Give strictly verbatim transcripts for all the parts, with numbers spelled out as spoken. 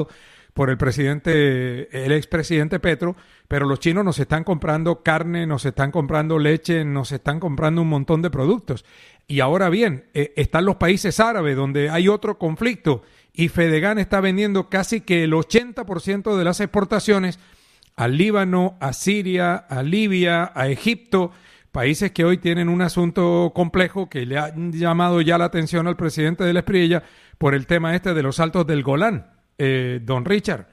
por el presidente, el expresidente Petro, pero los chinos nos están comprando carne, nos están comprando leche, nos están comprando un montón de productos. Y ahora bien, eh, están los países árabes donde hay otro conflicto y Fedegan está vendiendo casi que el ochenta por ciento de las exportaciones al Líbano, a Siria, a Libia, a Egipto, países que hoy tienen un asunto complejo que le ha llamado ya la atención al presidente de la Espriella por el tema este de los Altos del Golán. Eh, don Richard.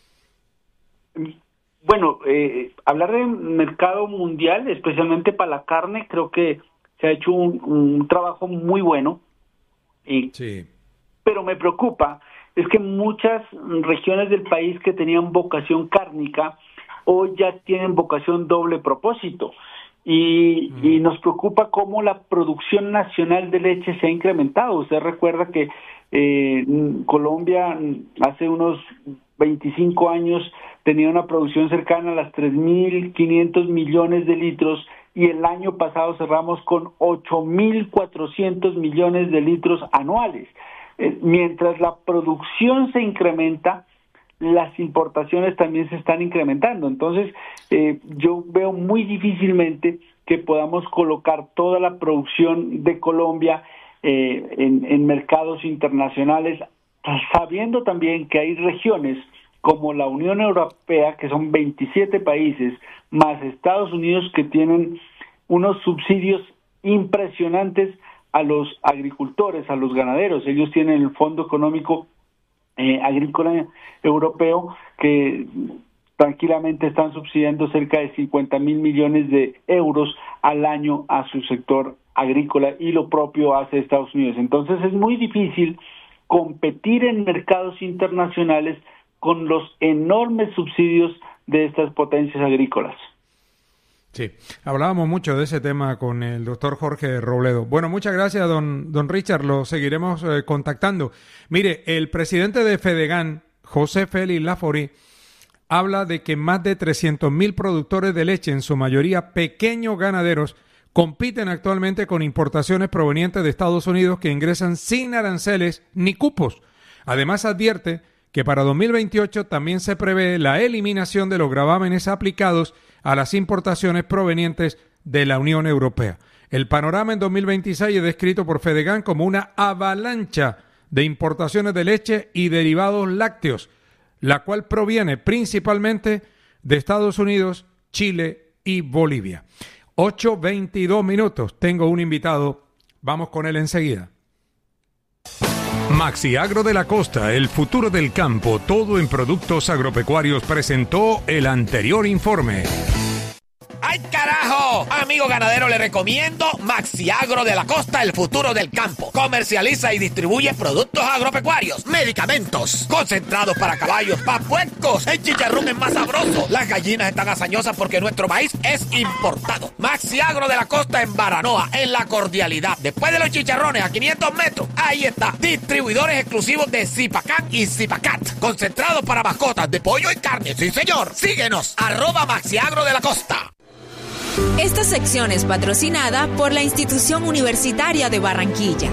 Bueno, eh, hablar de mercado mundial, especialmente para la carne, creo que se ha hecho un, un trabajo muy bueno. Y, sí. Pero me preocupa, es que muchas regiones del país que tenían vocación cárnica, hoy ya tienen vocación doble propósito. Y, mm. y nos preocupa cómo la producción nacional de leche se ha incrementado. Usted recuerda que eh, Colombia hace unos veinticinco años tenía una producción cercana a las tres mil quinientos millones de litros y el año pasado cerramos con ocho mil cuatrocientos millones de litros anuales. Eh, mientras la producción se incrementa, las importaciones también se están incrementando. Entonces, eh, yo veo muy difícilmente que podamos colocar toda la producción de Colombia eh, en, en mercados internacionales, sabiendo también que hay regiones como la Unión Europea, que son veintisiete países, más Estados Unidos, que tienen unos subsidios impresionantes a los agricultores, a los ganaderos. Ellos tienen el Fondo Económico Eh, agrícola europeo que tranquilamente están subsidiando cerca de cincuenta mil millones de euros al año a su sector agrícola, y lo propio hace Estados Unidos. Entonces es muy difícil competir en mercados internacionales con los enormes subsidios de estas potencias agrícolas. Sí, hablábamos mucho de ese tema con el doctor Jorge Robledo. Bueno, muchas gracias, don, don Richard, lo seguiremos eh, contactando. Mire, el presidente de Fedegan, José Félix Laforí, habla de que más de trescientos mil productores de leche, en su mayoría pequeños ganaderos, compiten actualmente con importaciones provenientes de Estados Unidos que ingresan sin aranceles ni cupos. Además, advierte que para dos mil veintiocho también se prevé la eliminación de los gravámenes aplicados a las importaciones provenientes de la Unión Europea. El panorama en dos mil veintiséis es descrito por Fedegan como una avalancha de importaciones de leche y derivados lácteos, la cual proviene principalmente de Estados Unidos, Chile y Bolivia. ocho veintidós minutos. Tengo un invitado. Vamos con él enseguida. Maxiagro de la Costa, el futuro del campo, todo en productos agropecuarios, presentó el anterior informe. ¡Ay, carajo! Amigo ganadero, le recomiendo Maxiagro de la Costa, el futuro del campo. Comercializa y distribuye productos agropecuarios, medicamentos, concentrados para caballos, para puercos. El chicharrón es más sabroso. Las gallinas están hazañosas porque nuestro maíz es importado. Maxiagro de la Costa en Baranoa, en La Cordialidad. Después de los chicharrones, a quinientos metros, ahí está. Distribuidores exclusivos de Zipacán y Zipacat. Concentrados para mascotas de pollo y carne. Sí, señor. Síguenos. Arroba Maxiagro de la Costa. Esta sección es patrocinada por la Institución Universitaria de Barranquilla.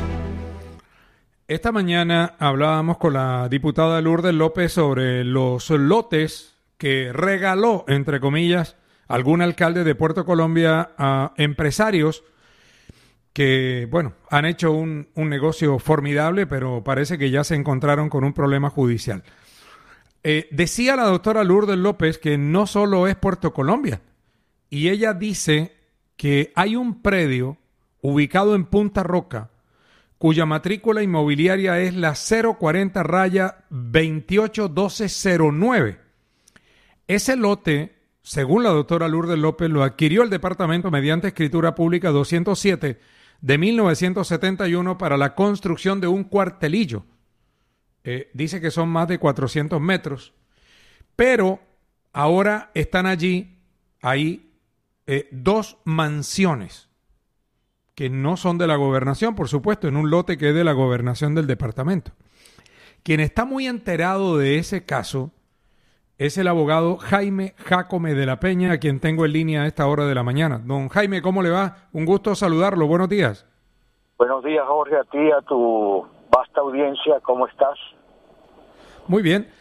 Esta mañana hablábamos con la diputada Lourdes López sobre los lotes que regaló, entre comillas, algún alcalde de Puerto Colombia a empresarios que, bueno, han hecho un, un negocio formidable, pero parece que ya se encontraron con un problema judicial. Eh, decía la doctora Lourdes López que no solo es Puerto Colombia, y ella dice que hay un predio ubicado en Punta Roca cuya matrícula inmobiliaria es la cero cuarenta raya veintiocho doce cero nueve. Ese lote, según la doctora Lourdes López, lo adquirió el departamento mediante escritura pública doscientos siete de mil novecientos setenta y uno para la construcción de un cuartelillo. Eh, dice que son más de cuatrocientos metros, pero ahora están allí, ahí, Eh, dos mansiones que no son de la gobernación, por supuesto, en un lote que es de la gobernación del departamento. Quien está muy enterado de ese caso es el abogado Jaime Jácome de la Peña, a quien tengo en línea a esta hora de la mañana. Don Jaime, ¿cómo le va? Un gusto saludarlo. Buenos días. Buenos días, Jorge, a ti, a tu vasta audiencia. ¿Cómo estás? muy bien.